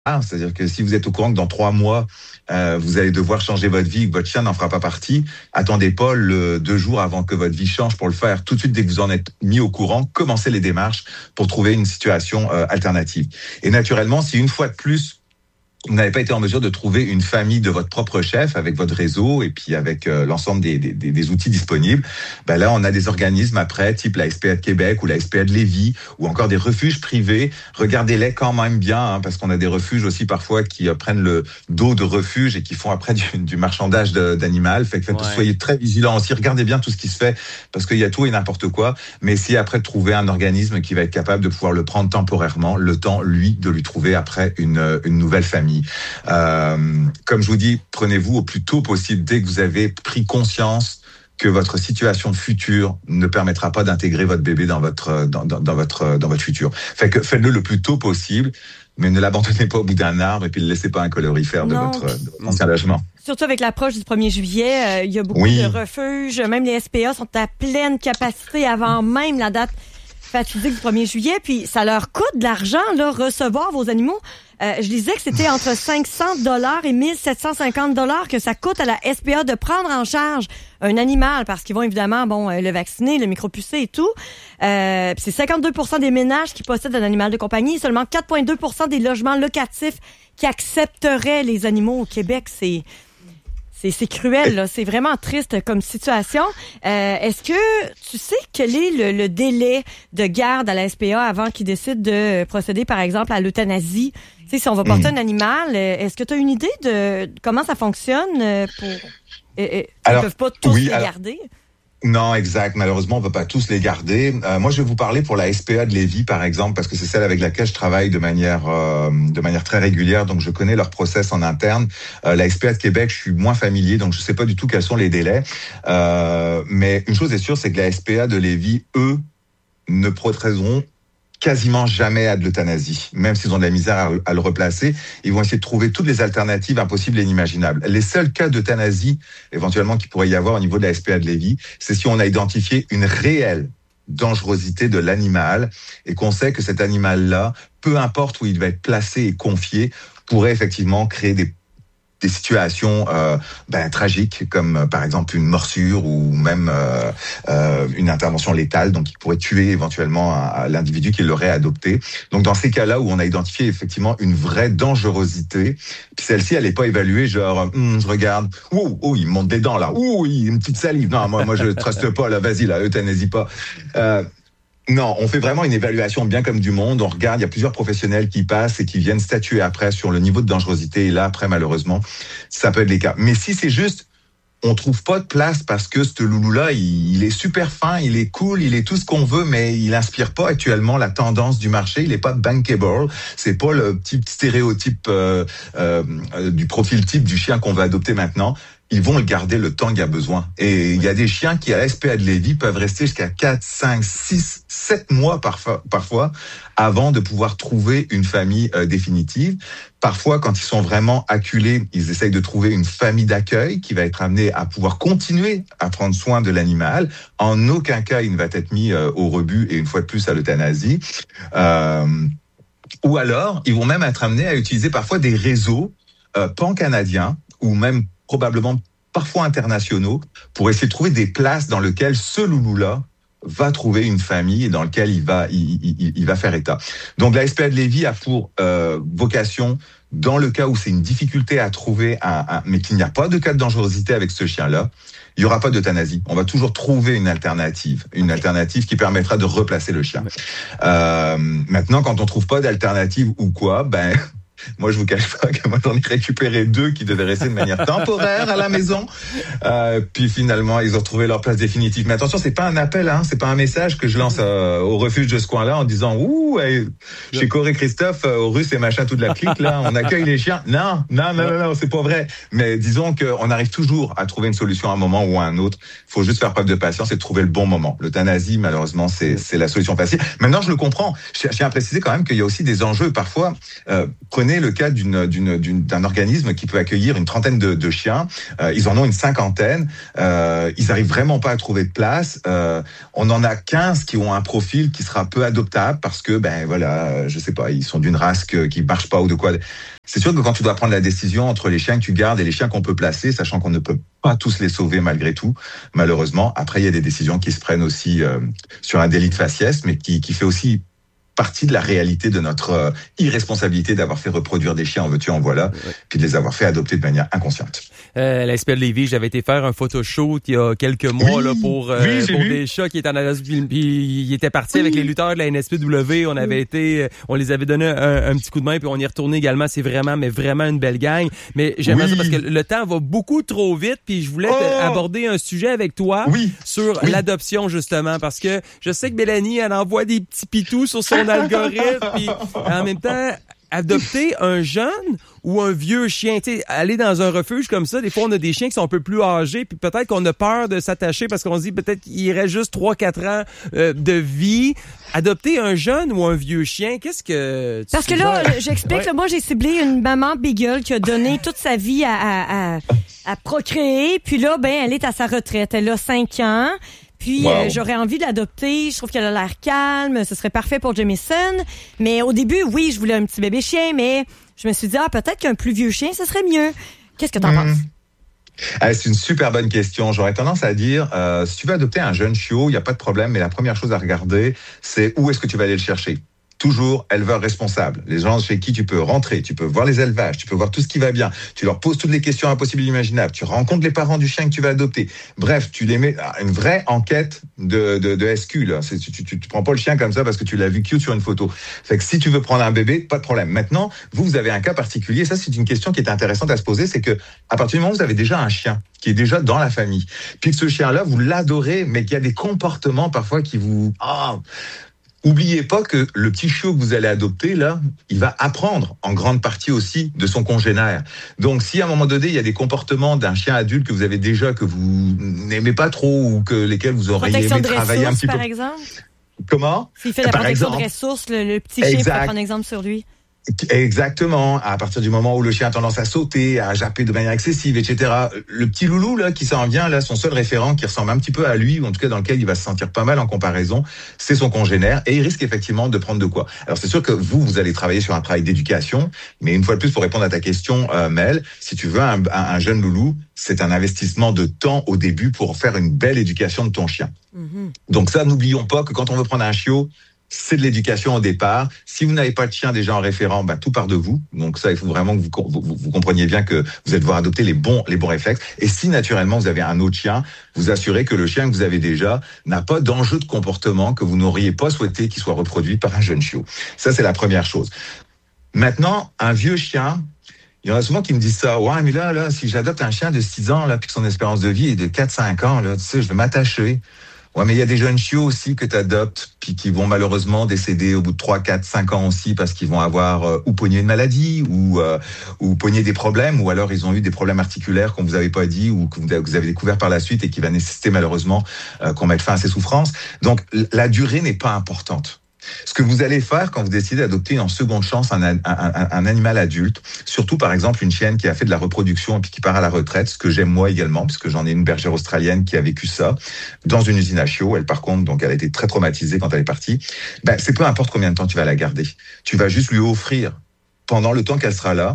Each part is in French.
C'est-à-dire que si vous êtes au courant que dans 3 mois, vous allez devoir changer votre vie, que votre chien n'en fera pas partie, attendez pas 2 jours avant que votre vie change pour le faire. Tout de suite, dès que vous en êtes mis au courant, commencez les démarches pour trouver une situation alternative. Et naturellement, si une fois de plus, vous n'avez pas été en mesure de trouver une famille de votre propre chef avec votre réseau et puis avec l'ensemble des outils disponibles, ben là, on a des organismes après, type la SPA de Québec ou la SPA de Lévis ou encore des refuges privés. Regardez-les quand même bien, parce qu'on a des refuges aussi parfois qui prennent le dos de refuge et qui font après du marchandage d'animal. Fait que soyez très vigilants aussi. Regardez bien tout ce qui se fait parce qu'il y a tout et n'importe quoi. Mais essayez après de trouver un organisme qui va être capable de pouvoir le prendre temporairement, le temps, lui, de lui trouver après une nouvelle famille. Comme je vous dis, prenez-vous au plus tôt possible dès que vous avez pris conscience que votre situation future ne permettra pas d'intégrer votre bébé dans votre futur. Fait que faites-le le plus tôt possible, mais ne l'abandonnez pas au bout d'un arbre et puis ne laissez pas un colorifère de votre ancien logement. Surtout avec l'approche du 1er juillet, il y a beaucoup de refuges, même les SPA sont à pleine capacité avant même la date fatidique du 1er juillet, puis ça leur coûte de l'argent là recevoir vos animaux. Je disais que c'était entre 500 $ et 1750 $ que ça coûte à la SPA de prendre en charge un animal parce qu'ils vont évidemment le vacciner, le micropucer et tout. C'est 52% des ménages qui possèdent un animal de compagnie, seulement 4,2% des logements locatifs qui accepteraient les animaux au Québec. C'est cruel, là. C'est vraiment triste comme situation. Est-ce que tu sais quel est le délai de garde à la SPA avant qu'ils décident de procéder, par exemple, à l'euthanasie? Tu sais, si on va porter un animal, est-ce que tu as une idée de comment ça fonctionne ils peuvent pas tous les garder? Non, exact. Malheureusement, on peut pas tous les garder. Moi, je vais vous parler pour la SPA de Lévis, par exemple, parce que c'est celle avec laquelle je travaille de manière très régulière. Donc, je connais leur process en interne. La SPA de Québec, je suis moins familier, donc je sais pas du tout quels sont les délais. Mais une chose est sûre, c'est que la SPA de Lévis, eux, ne procéderont quasiment jamais à de l'euthanasie. Même s'ils ont de la misère à le replacer, ils vont essayer de trouver toutes les alternatives impossibles et inimaginables. Les seuls cas d'euthanasie, éventuellement, qu'il pourrait y avoir au niveau de la SPA de Lévis, c'est si on a identifié une réelle dangerosité de l'animal et qu'on sait que cet animal-là, peu importe où il va être placé et confié, pourrait effectivement créer des situations tragiques comme par exemple une morsure ou même une intervention létale, donc qui pourrait tuer éventuellement l'individu qui l'aurait adopté. Donc dans ces cas-là où on a identifié effectivement une vraie dangerosité, puis celle-ci elle n'est pas évaluée genre je regarde, il me monte des dents là, une petite salive, non moi je truste pas là, vas-y là, euthanasie pas. Non, on fait vraiment une évaluation bien comme du monde. On regarde, il y a plusieurs professionnels qui passent et qui viennent statuer après sur le niveau de dangerosité. Et là, après, malheureusement, ça peut être les cas. Mais si c'est juste, on trouve pas de place parce que ce loulou-là, il est super fin, il est cool, il est tout ce qu'on veut, mais il inspire pas actuellement la tendance du marché. Il est pas bankable. C'est pas le petit stéréotype du profil type du chien qu'on va adopter maintenant. Ils vont le garder le temps qu'il y a besoin. Et il y a des chiens qui, à la SPA de Lévis, peuvent rester jusqu'à 4, 5, 6, 7 mois parfois avant de pouvoir trouver une famille définitive. Parfois, quand ils sont vraiment acculés, ils essayent de trouver une famille d'accueil qui va être amenée à pouvoir continuer à prendre soin de l'animal. En aucun cas, il ne va être mis au rebut et une fois de plus à l'euthanasie. Ou alors, ils vont même être amenés à utiliser parfois des réseaux pan-canadiens ou même probablement parfois internationaux, pour essayer de trouver des places dans lesquelles ce loulou-là va trouver une famille et dans lequel il va faire état. Donc la SPA de Lévis a pour vocation, dans le cas où c'est une difficulté à trouver, mais qu'il n'y a pas de cas de dangerosité avec ce chien-là, il n'y aura pas d'euthanasie. On va toujours trouver une alternative qui permettra de replacer le chien. Maintenant, quand on trouve pas d'alternative ou quoi, moi, je vous cache pas que moi, j'en ai récupéré 2 qui devaient rester de manière temporaire à la maison. Puis finalement, ils ont retrouvé leur place définitive. Mais attention, c'est pas un appel, c'est pas un message que je lance au refuge de ce coin-là en disant chez Corée Christophe, au Russe et machin, toute la clique, là, on accueille les chiens. Non, c'est pas vrai. Mais disons qu'on arrive toujours à trouver une solution à un moment ou à un autre. Il faut juste faire preuve de patience et trouver le bon moment. L'euthanasie, malheureusement, c'est la solution facile. Maintenant, je le comprends. Je tiens à préciser quand même qu'il y a aussi des enjeux. Parfois, prenez connais le cas d'un organisme qui peut accueillir une trentaine de chiens. Ils en ont une cinquantaine. Ils arrivent vraiment pas à trouver de place. On en a 15 qui ont un profil qui sera peu adoptable parce que, je sais pas, ils sont d'une race qui marche pas ou de quoi. C'est sûr que quand tu dois prendre la décision entre les chiens que tu gardes et les chiens qu'on peut placer, sachant qu'on ne peut pas tous les sauver malgré tout, malheureusement, après il y a des décisions qui se prennent aussi sur un délit de faciès, mais qui fait aussi partie de la réalité de notre irresponsabilité d'avoir fait reproduire des chiens en veux-tu en voilà, puis de les avoir fait adopter de manière inconsciente. La SPA de Lévis, j'avais été faire un photoshoot il y a quelques mois là pour des chats qui étaient en Alaska, puis ils étaient partis avec les lutteurs de la NSPW. On les avait donné un petit coup de main, puis on y est retourné également. C'est vraiment une belle gang. Mais j'aimerais ça parce que le temps va beaucoup trop vite, puis je voulais aborder un sujet avec toi sur l'adoption justement, parce que je sais que Mélanie, elle envoie des petits pitous sur son algorithme, puis en même temps, adopter un jeune ou un vieux chien, tu sais, aller dans un refuge comme ça, des fois on a des chiens qui sont un peu plus âgés, puis peut-être qu'on a peur de s'attacher parce qu'on se dit peut-être qu'il irait juste 3-4 ans de vie. Adopter un jeune ou un vieux chien, qu'est-ce que tu... Parce que là, j'explique, là, moi j'ai ciblé une maman Beagle qui a donné toute sa vie à procréer, puis là, elle est à sa retraite, elle a 5 ans. Puis, j'aurais envie de l'adopter. Je trouve qu'elle a l'air calme. Ce serait parfait pour Jamison. Mais au début, oui, je voulais un petit bébé chien, mais je me suis dit, peut-être qu'un plus vieux chien, ce serait mieux. Qu'est-ce que t'en penses? C'est une super bonne question. J'aurais tendance à dire, si tu veux adopter un jeune chiot, il n'y a pas de problème, mais la première chose à regarder, c'est où est-ce que tu vas aller le chercher. Toujours éleveur responsable. Les gens chez qui tu peux rentrer, tu peux voir les élevages, tu peux voir tout ce qui va bien. Tu leur poses toutes les questions impossibles et imaginables. Tu rencontres les parents du chien que tu vas adopter. Bref, tu les mets une vraie enquête de SQ, là. Tu prends pas le chien comme ça parce que tu l'as vu cute sur une photo. Fait que si tu veux prendre un bébé, pas de problème. Maintenant, vous avez un cas particulier. Ça, c'est une question qui est intéressante à se poser. C'est que, à partir du moment où vous avez déjà un chien qui est déjà dans la famille, puis que ce chien-là, vous l'adorez, mais qu'il y a des comportements parfois qui vous, oubliez pas que le petit chiot que vous allez adopter, là, il va apprendre en grande partie aussi de son congénère. Donc, si à un moment donné, il y a des comportements d'un chien adulte que vous avez déjà, que vous n'aimez pas trop ou que lesquels vous auriez aimé travailler un petit peu. Par exemple? Comment? S'il fait la protection de ressources, le petit chien, pour prendre un exemple sur lui. Exactement. À partir du moment où le chien a tendance à sauter, à japper de manière excessive, etc. Le petit loulou là qui s'en vient là, son seul référent qui ressemble un petit peu à lui, ou en tout cas dans lequel il va se sentir pas mal en comparaison, c'est son congénère, et il risque effectivement de prendre de quoi. Alors c'est sûr que vous allez travailler sur un travail d'éducation, mais une fois de plus pour répondre à ta question, Mel, si tu veux un jeune loulou, c'est un investissement de temps au début pour faire une belle éducation de ton chien. Donc ça, n'oublions pas que quand on veut prendre un chiot, c'est de l'éducation au départ. Si vous n'avez pas de chien déjà en référent, tout part de vous. Donc ça, il faut vraiment que vous compreniez bien que vous allez devoir adopter les bons réflexes. Et si naturellement vous avez un autre chien, vous assurez que le chien que vous avez déjà n'a pas d'enjeu de comportement que vous n'auriez pas souhaité qu'il soit reproduit par un jeune chiot. Ça, c'est la première chose. Maintenant, un vieux chien, il y en a souvent qui me disent ça. Ouais, mais là, si j'adopte un chien de 6 ans, là, puis que son espérance de vie est de 4-5 ans, là, tu sais, je vais m'attacher. Ouais, mais il y a des jeunes chiots aussi que tu adoptes, puis qui vont malheureusement décéder au bout de 3, 4, 5 ans aussi, parce qu'ils vont avoir ou pogné une maladie, ou pogné des problèmes, ou alors ils ont eu des problèmes articulaires qu'on vous avait pas dit, ou que vous avez découvert par la suite, et qui va nécessiter malheureusement qu'on mette fin à ces souffrances. Donc, la durée n'est pas importante. Ce que vous allez faire quand vous décidez d'adopter en seconde chance un animal adulte, surtout par exemple une chienne qui a fait de la reproduction et puis qui part à la retraite, ce que j'aime moi également, puisque j'en ai une bergère australienne qui a vécu ça dans une usine à chiots. Elle par contre, donc elle a été très traumatisée quand elle est partie. C'est peu importe combien de temps tu vas la garder. Tu vas juste lui offrir pendant le temps qu'elle sera là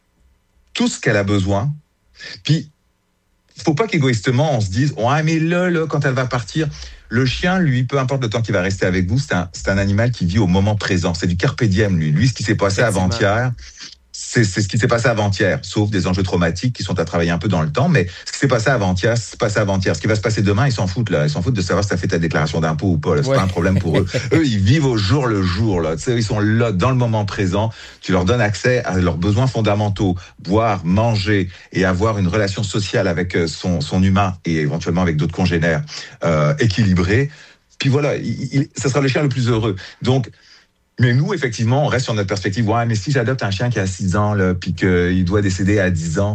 tout ce qu'elle a besoin. Puis faut pas qu'égoïstement on se dise ouais mais là quand elle va partir. Le chien, lui, peu importe le temps qu'il va rester avec vous, c'est un animal qui vit au moment présent. C'est du carpe diem, lui. Lui, ce qui s'est passé avant-hier, c'est ce qui s'est passé avant-hier, sauf des enjeux traumatiques qui sont à travailler un peu dans le temps. Mais ce qui s'est passé avant-hier, c'est passé avant-hier. Ce qui va se passer demain, ils s'en foutent, là. Ils s'en foutent de savoir si t'as fait ta déclaration d'impôt ou pas, là. C'est pas un problème pour eux. Eux, ils vivent au jour le jour, là. Tu sais, ils sont là, dans le moment présent. Tu leur donnes accès à leurs besoins fondamentaux. Boire, manger et avoir une relation sociale avec son humain et éventuellement avec d'autres congénères, équilibrés. Puis voilà, ça sera le chien le plus heureux. Donc, mais nous, effectivement, on reste sur notre perspective. Ouais, mais si j'adopte un chien qui a 6 ans, là, puis qu'il doit décéder à 10 ans,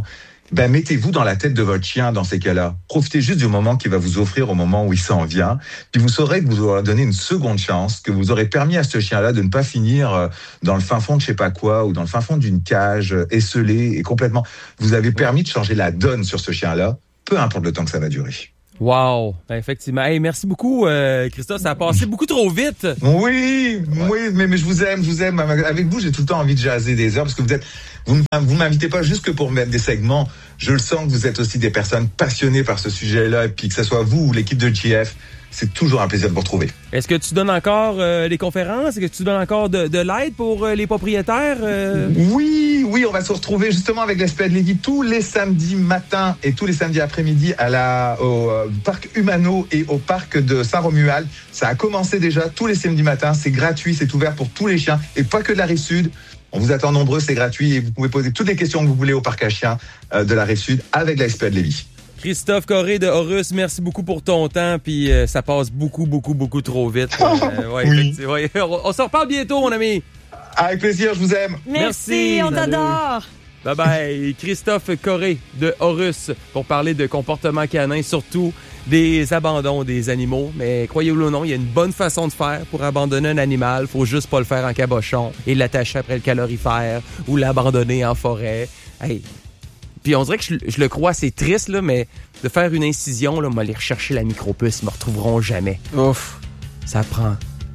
mettez-vous dans la tête de votre chien dans ces cas-là. Profitez juste du moment qu'il va vous offrir au moment où il s'en vient. Puis vous saurez que vous aurez donné une seconde chance, que vous aurez permis à ce chien-là de ne pas finir dans le fin fond de je sais pas quoi ou dans le fin fond d'une cage, esselé et complètement. Vous avez permis de changer la donne sur ce chien-là, peu importe le temps que ça va durer. Wow, effectivement. Hey, merci beaucoup, Christophe. Ça a passé beaucoup trop vite. Oui, mais je vous aime. Avec vous, j'ai tout le temps envie de jaser des heures parce que vous m'invitez pas juste que pour mettre des segments. Je le sens que vous êtes aussi des personnes passionnées par ce sujet-là et puis que ce soit vous ou l'équipe de GF, c'est toujours un plaisir de vous retrouver. Est-ce que tu donnes encore des conférences? Est-ce que tu donnes encore de l'aide pour les propriétaires? Oui, on va se retrouver justement avec l'SPA de Lévis tous les samedis matins et tous les samedis après-midi au parc Humano et au parc de Saint-Romuald. Ça a commencé déjà tous les samedis matins. C'est gratuit, c'est ouvert pour tous les chiens et pas que de la Rive-Sud. On vous attend nombreux, c'est gratuit et vous pouvez poser toutes les questions que vous voulez au parc à chiens de la Rive-Sud avec la SPA de Lévis. Christophe Corré de Horus, merci beaucoup pour ton temps, puis ça passe beaucoup trop vite. Oui. On se reparle bientôt, mon ami. Avec plaisir, je vous aime. Merci, on t'adore. Bye bye. Christophe Coré de Horus pour parler de comportement canin, surtout des abandons des animaux. Mais croyez-le ou non, il y a une bonne façon de faire pour abandonner un animal. Faut juste pas le faire en cabochon et l'attacher après le calorifère ou l'abandonner en forêt. Hey. Puis on dirait que je le crois, c'est triste, là, mais de faire une incision, là, on va aller rechercher la micropuce, ils me retrouveront jamais. Ouf. Ça prend...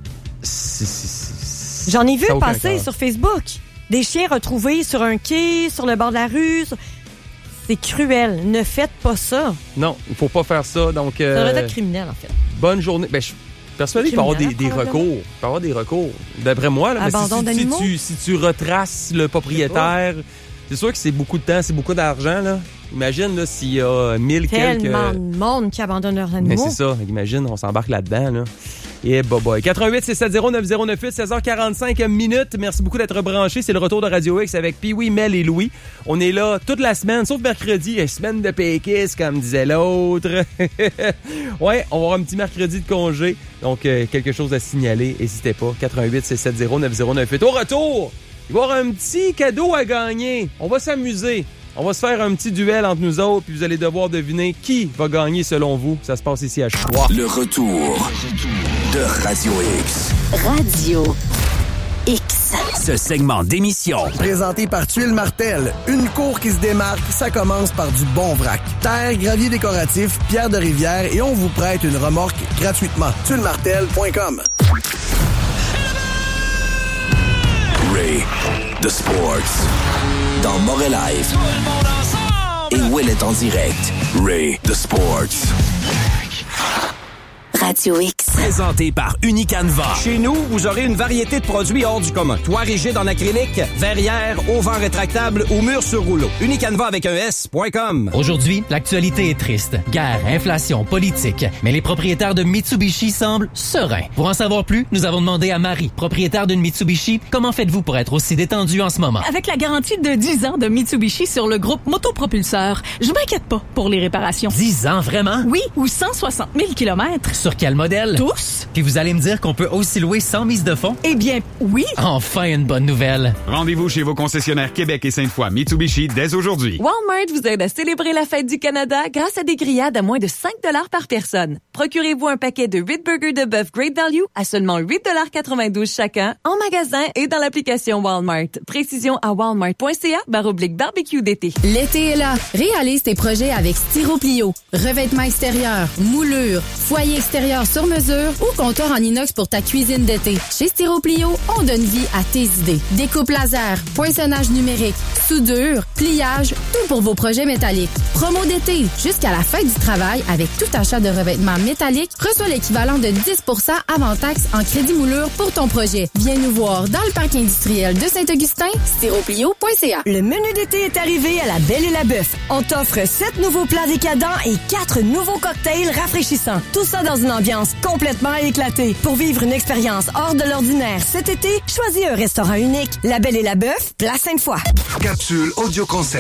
J'en ai vu passer sur Facebook. Des chiens retrouvés sur un quai, sur le bord de la rue. C'est cruel. Ne faites pas ça. Non, il faut pas faire ça. Donc, ça devrait être criminel, en fait. Bonne journée. Ben, je suis persuadé qu'il peut y avoir des recours. Il peut y avoir des recours. D'après moi, là, abandon d'animaux? Si tu retraces le propriétaire... C'est sûr que c'est beaucoup de temps, c'est beaucoup d'argent, là. Imagine, là, s'il y a 1000 tellement de monde qui abandonne leurs animaux. Mais c'est ça. Imagine, on s'embarque là-dedans, là. Et bye-bye. 88-670-9098, 16h45 minutes. Merci beaucoup d'être branchés. C'est le retour de Radio X avec Pee-Wee, Mel et Louis. On est là toute la semaine, sauf mercredi. Semaine de péquistes, comme disait l'autre. Ouais, on va avoir un petit mercredi de congé. Donc, quelque chose à signaler. N'hésitez pas. 88-670-9098. Au retour, il va y avoir un petit cadeau à gagner. On va s'amuser. On va se faire un petit duel entre nous autres, puis vous allez devoir deviner qui va gagner selon vous. Ça se passe ici à Choix. Le retour de Radio X. Radio X. Ce segment d'émission, présenté par Tuile Martel, une cour qui se démarque, ça commence par du bon vrac. Terre, gravier décoratif, pierre de rivière et on vous prête une remorque gratuitement. tuilemartel.com. Ray, The Sports, dans Moret Live. Et Will est en direct. Ray, The Sports. Radio X. Présenté par Unicanva. Chez nous, vous aurez une variété de produits hors du commun. Toit rigide en acrylique, verrière, auvent rétractable ou mur sur rouleau. Unicanva avec un S.com. Aujourd'hui, l'actualité est triste. Guerre, inflation, politique. Mais les propriétaires de Mitsubishi semblent sereins. Pour en savoir plus, nous avons demandé à Marie, propriétaire d'une Mitsubishi, comment faites-vous pour être aussi détendu en ce moment? Avec la garantie de 10 ans de Mitsubishi sur le groupe Motopropulseur, je m'inquiète pas pour les réparations. 10 ans, vraiment? Oui, ou 160 000 kilomètres. Sur quel modèle? Tous. Puis vous allez me dire qu'on peut aussi louer sans mise de fonds? Eh bien, oui. Enfin, une bonne nouvelle. Rendez-vous chez vos concessionnaires Québec et Sainte-Foy Mitsubishi dès aujourd'hui. Walmart vous aide à célébrer la fête du Canada grâce à des grillades à moins de 5 $ par personne. Procurez-vous un paquet de 8 burgers de bœuf Great Value à seulement 8,92 $ chacun en magasin et dans l'application Walmart. Précision à walmart.ca/barbecue d'été. L'été est là. Réalise tes projets avec Styroplio. Revêtement extérieur, moulure, foyer extérieur sur mesure ou comptoir en inox pour ta cuisine d'été. Chez Styroplio, on donne vie à tes idées. Découpe laser, poinçonnage numérique, soudure, pliage, tout pour vos projets métalliques. Promo d'été, jusqu'à la fin du travail, avec tout achat de revêtements métalliques, reçois l'équivalent de 10 % avant taxe en crédit moulure pour ton projet. Viens nous voir dans le parc industriel de Saint-Augustin, styroplio.ca. Le menu d'été est arrivé à la Belle et la Bœuf. On t'offre 7 nouveaux plats décadents et 4 nouveaux cocktails rafraîchissants. Tout ça dans une ambiance complètement éclatée. Pour vivre une expérience hors de l'ordinaire cet été, choisis un restaurant unique. La Belle et la Bœuf, Place Sainte-Foy. Capsule audio conseil.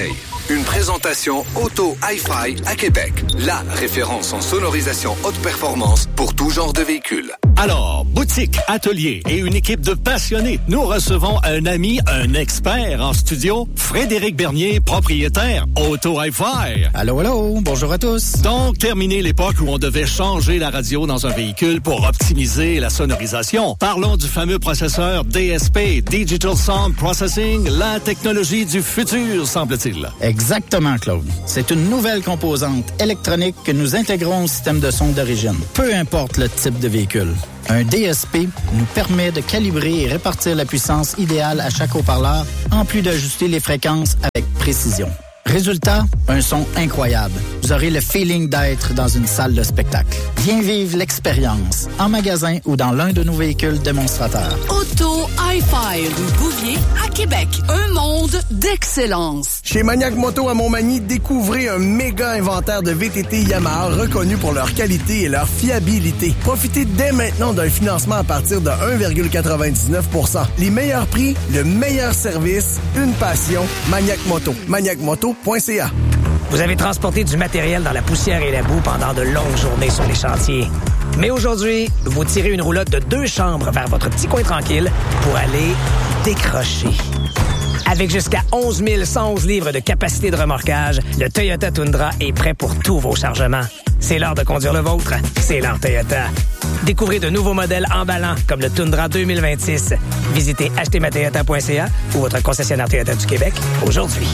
Une présentation Auto Hi-Fi à Québec. La référence en sonorisation haute performance pour tout genre de véhicules. Alors, boutique, atelier et une équipe de passionnés. Nous recevons un ami, un expert en studio, Frédéric Bernier, propriétaire Auto Hi-Fi. Allô, allô, bonjour à tous. Donc, terminé l'époque où on devait changer la radio dans un véhicule pour optimiser la sonorisation. Parlons du fameux processeur DSP, Digital Sound Processing, la technologie du futur, semble-t-il. Exactement, Claude. C'est une nouvelle composante électronique que nous intégrons au système de son d'origine, peu importe le type de véhicule. Un DSP nous permet de calibrer et répartir la puissance idéale à chaque haut-parleur, en plus d'ajuster les fréquences avec précision. Résultat, un son incroyable. Vous aurez le feeling d'être dans une salle de spectacle. Viens vivre l'expérience en magasin ou dans l'un de nos véhicules démonstrateurs. Auto Hi-Fi, rue Bouvier, à Québec. Un monde d'excellence. Chez Maniac Moto à Montmagny, découvrez un méga inventaire de VTT Yamaha reconnus pour leur qualité et leur fiabilité. Profitez dès maintenant d'un financement à partir de 1,99%. Les meilleurs prix, le meilleur service, une passion. Maniac Moto. ManiacMoto.ca. Vous avez transporté du matériel dans la poussière et la boue pendant de longues journées sur les chantiers. Mais aujourd'hui, vous tirez une roulotte de 2 chambres vers votre petit coin tranquille pour aller décrocher. Avec jusqu'à 11 111 livres de capacité de remorquage, le Toyota Tundra est prêt pour tous vos chargements. C'est l'heure de conduire le vôtre. C'est l'heure Toyota. Découvrez de nouveaux modèles emballants comme le Tundra 2026. Visitez achetezmatoyota.ca ou votre concessionnaire Toyota du Québec aujourd'hui.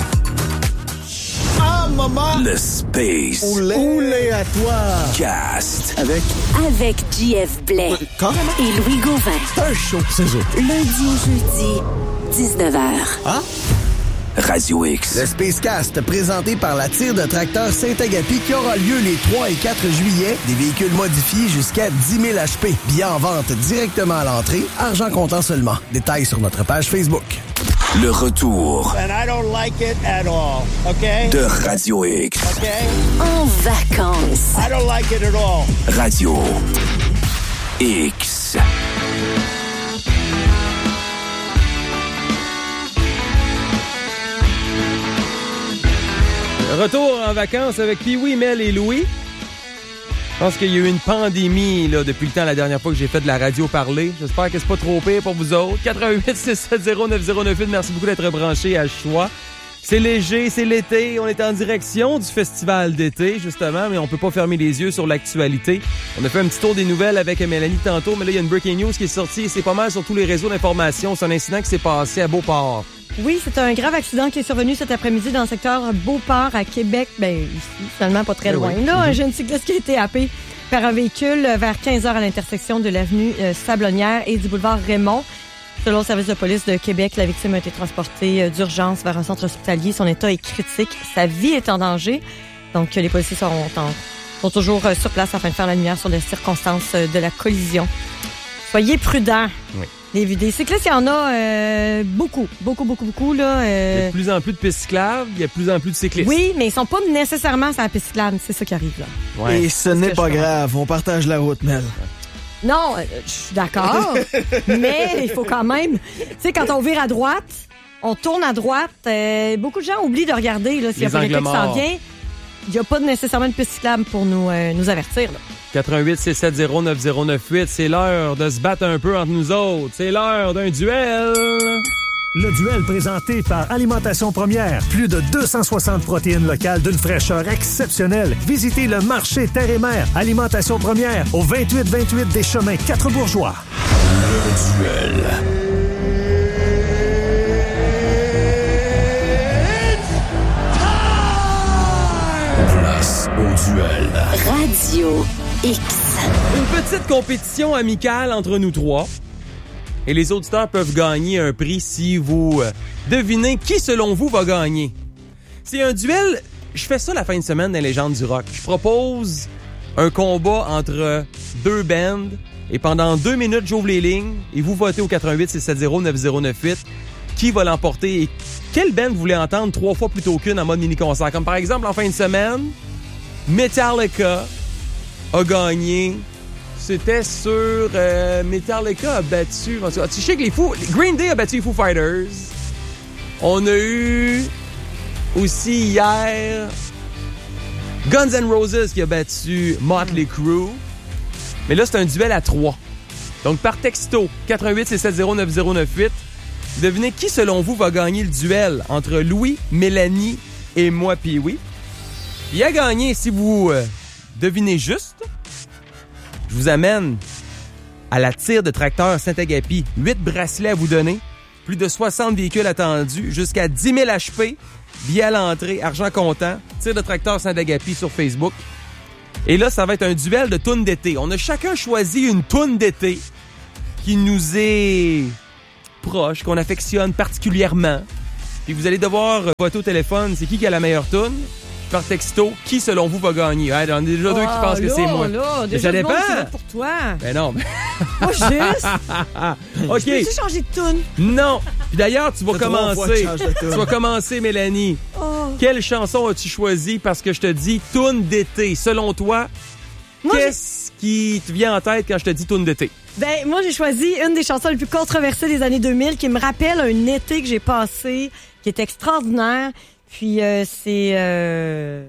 Le Space. Oulé à toi. Cast. Avec JF Blais et Louis Gauvin. C'est un show, c'est ça. Lundi au jeudi, 19h. Ah? Radio X. Le Spacecast, présenté par la tire de tracteur Saint-Agapi qui aura lieu les 3 et 4 juillet. Des véhicules modifiés jusqu'à 10 000 HP. Billets en vente directement à l'entrée. Argent comptant seulement. Détails sur notre page Facebook. Le retour And I don't like it at all, okay? de Radio X. Okay? En vacances. I don't like it at all. Radio X. Retour en vacances avec Pee-Wee, Mel et Louis. Je pense qu'il y a eu une pandémie là, depuis le temps, la dernière fois que j'ai fait de la radio parler. J'espère que c'est pas trop pire pour vous autres. 88-670-9098, merci beaucoup d'être branchés à Choix. C'est léger, c'est l'été. On est en direction du festival d'été, justement, mais on peut pas fermer les yeux sur l'actualité. On a fait un petit tour des nouvelles avec Mélanie tantôt, mais là, il y a une breaking news qui est sortie et c'est pas mal sur tous les réseaux d'information. C'est un incident qui s'est passé à Beauport. Oui, c'est un grave accident qui est survenu cet après-midi dans le secteur Beauport à Québec. Ben, ici, finalement, pas très loin. Oui. Là, un jeune cycliste qui a été happé par un véhicule vers 15h à l'intersection de l'avenue Sablonnière et du boulevard Raymond. Selon le service de police de Québec, la victime a été transportée d'urgence vers un centre hospitalier. Son état est critique. Sa vie est en danger. Donc, les policiers sont toujours sur place afin de faire la lumière sur les circonstances de la collision. Soyez prudents. Oui. Des cyclistes, il y en a beaucoup. Là, Il y a de plus en plus de pistes cyclables, il y a de plus en plus de cyclistes. Oui, mais ils sont pas nécessairement sur la piste cyclable. C'est ça qui arrive là. Ouais. Et ce n'est pas grave, on partage la route, Mel. Non, je suis d'accord, mais il faut quand même... Tu sais, quand on vire à droite, on tourne à droite, beaucoup de gens oublient de regarder là, s'il n'y a pas quelqu'un qui s'en vient. Il n'y a pas nécessairement de piste cyclable pour nous avertir. Là. 88-670-9098, c'est l'heure de se battre un peu entre nous autres. C'est l'heure d'un duel. Le duel présenté par Alimentation Première. Plus de 260 protéines locales d'une fraîcheur exceptionnelle. Visitez le marché Terre et Mer. Alimentation Première au 2828 des Chemins 4-Bourgeois. Le duel. Place au duel. Radio X. Une petite compétition amicale entre nous trois. Et les auditeurs peuvent gagner un prix si vous devinez qui, selon vous, va gagner. C'est un duel... Je fais ça la fin de semaine dans Légendes du rock. Je propose un combat entre deux bands. Et pendant 2 minutes, j'ouvre les lignes. Et vous votez au 88-670-9098. Qui va l'emporter et quelle band vous voulez entendre 3 fois plutôt qu'une en mode mini-concert. Comme par exemple, en fin de semaine, Metallica a gagné... C'était sur Metallica a battu... Tu sais que Green Day a battu les Foo Fighters. On a eu aussi hier Guns N' Roses qui a battu Motley Crue. Mais là, c'est un duel à 3. Donc, par texto, 88-670-9098, devinez qui, selon vous, va gagner le duel entre Louis, Mélanie et moi, Pee-Wee. Il a gagné, si vous devinez juste, je vous amène à la tire de tracteur Saint-Agapi. 8 bracelets à vous donner, plus de 60 véhicules attendus, jusqu'à 10 000 HP, billets à l'entrée, argent comptant, tire de tracteur Saint-Agapi sur Facebook. Et là, ça va être un duel de tunes d'été. On a chacun choisi une tune d'été qui nous est proche, qu'on affectionne particulièrement. Puis vous allez devoir voter au téléphone, c'est qui a la meilleure tune? Par texto, qui selon vous va gagner? Il y en a déjà deux qui pensent que c'est moi. Mais ça dépend. Pour toi. Ben non. Moi, juste. OK. Peux-tu changer de tune? Non. Puis d'ailleurs, tu vas commencer. Tu vas commencer, Mélanie. Oh. Quelle chanson as-tu choisi? Parce que je te dis tune d'été. Selon toi, qu'est-ce qui te vient en tête quand je te dis tune d'été? Ben, moi, j'ai choisi une des chansons les plus controversées des années 2000 qui me rappelle un été que j'ai passé, qui est extraordinaire. Puis c'est